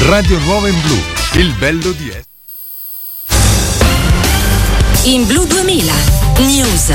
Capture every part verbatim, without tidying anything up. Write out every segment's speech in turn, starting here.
Radio Nuova in Blu, il bello di essere. In Blu duemila News.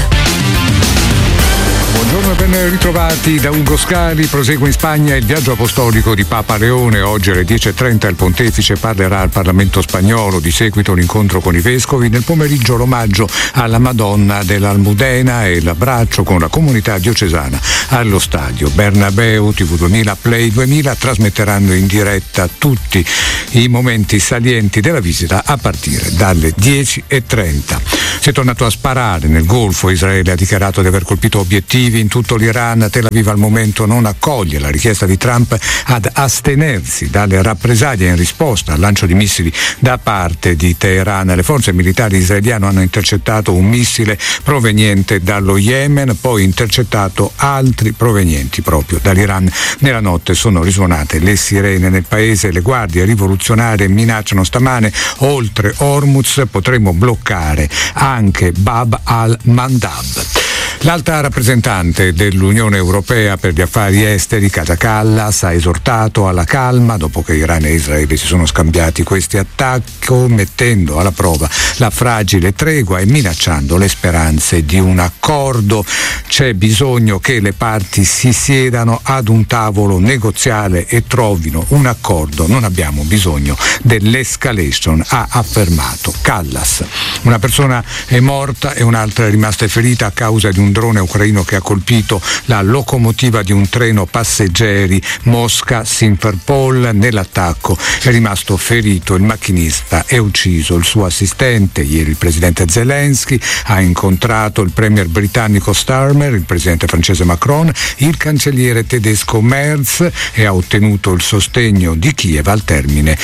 Buongiorno e ben ritrovati da Ugo Scali. Prosegue in Spagna il viaggio apostolico di Papa Leone. Oggi alle dieci e trenta il pontefice parlerà al Parlamento spagnolo, di seguito l'incontro con i vescovi, nel pomeriggio l'omaggio alla Madonna dell'Almudena e l'abbraccio con la comunità diocesana allo stadio Bernabeu. T V duemila, Play duemila trasmetteranno in diretta tutti i momenti salienti della visita a partire dalle dieci e trenta. Si è tornato a sparare nel Golfo. Israele ha dichiarato di aver colpito obiettivi in tutto l'Iran. Tel Aviv al momento non accoglie la richiesta di Trump ad astenersi dalle rappresaglie in risposta al lancio di missili da parte di Teheran. Le forze militari israeliane hanno intercettato un missile proveniente dallo Yemen, poi intercettato altri provenienti proprio dall'Iran. Nella notte sono risuonate le sirene nel paese. Le guardie rivoluzionarie minacciano stamane, oltre Hormuz potremmo bloccare anche Bab al-Mandab. L'alta rappresentante dell'Unione Europea per gli affari esteri, Kaja Kallas, ha esortato alla calma dopo che Iran e Israele si sono scambiati questi attacchi, mettendo alla prova la fragile tregua e minacciando le speranze di un accordo. C'è bisogno che le parti si siedano ad un tavolo negoziale e trovino un accordo. Non abbiamo bisogno dell'escalation, ha affermato Kallas. Una persona è morta e un'altra è rimasta ferita a causa di un drone ucraino che ha colpito la locomotiva di un treno passeggeri Mosca-Simferopol. Nell'attacco è rimasto ferito il macchinista e ucciso il suo assistente. Ieri il presidente Zelensky ha incontrato il premier britannico Starmer, il presidente francese Macron, il cancelliere tedesco Merz e ha ottenuto il sostegno di Kiev al termine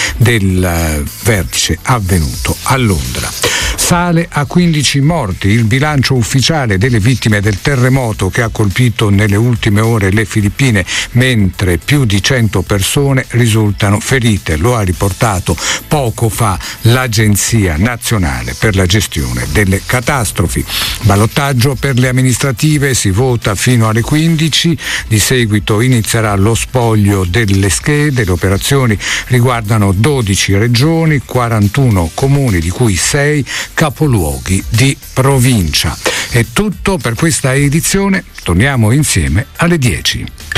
del vertice avvenuto a Londra. Sale a quindici morti il bilancio ufficiale delle vittime del terremoto che ha colpito nelle ultime ore le Filippine, mentre più di cento persone risultano ferite. Lo ha riportato poco fa l'Agenzia Nazionale per la Gestione delle Catastrofi. Ballottaggio per le amministrative, si vota fino alle quindici, di seguito inizierà lo spoglio delle schede. Le operazioni riguardano dodici regioni, quarantuno comuni, di cui sei capoluoghi di provincia. È tutto per questa edizione, torniamo insieme alle dieci.